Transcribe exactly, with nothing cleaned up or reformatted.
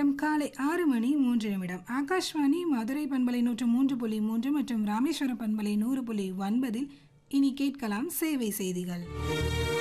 நேரம் காலை ஆறு மணி மூன்று நிமிடம். ஆகாஷ்வாணி மதுரை பண்பலை நூற்று மூன்று புள்ளி மூன்று மற்றும் ராமேஸ்வரம் பண்பலை நூறு புள்ளி ஒன்பதில் இனி கேட்கலாம் சேவை செய்திகள்.